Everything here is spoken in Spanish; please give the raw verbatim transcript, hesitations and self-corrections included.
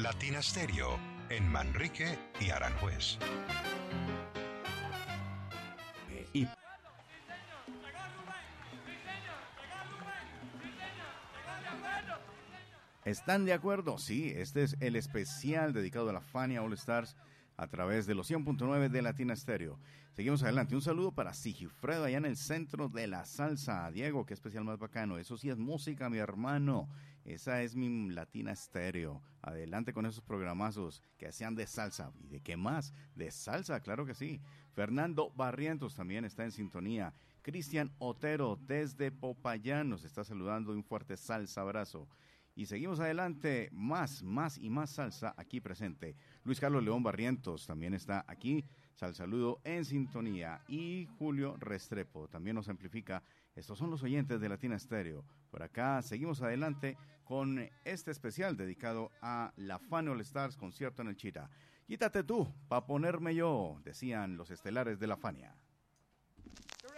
Latina Stereo en Manrique y Aranjuez. Y ¿están de acuerdo? Sí, este es el especial dedicado a la Fania All Stars a través de los cien punto nueve de Latina Stereo. Seguimos adelante. Un saludo para Sigifredo allá en el centro de la salsa. Diego, qué especial más bacano. Eso sí es música, mi hermano. Esa es mi Latina Stereo. Adelante con esos programazos que sean de salsa. ¿Y de qué más? De salsa, claro que sí. Fernando Barrientos también está en sintonía. Cristian Otero desde Popayán nos está saludando. Un fuerte salsa abrazo. Y seguimos adelante, más, más y más salsa aquí presente. Luis Carlos León Barrientos también está aquí, sal saludo en sintonía. Y Julio Restrepo también nos amplifica. Estos son los oyentes de Latina Stereo. Por acá seguimos adelante con este especial dedicado a la Fania All Stars concierto en el Chira. Quítate tú, pa' ponerme yo, decían los estelares de la Fania.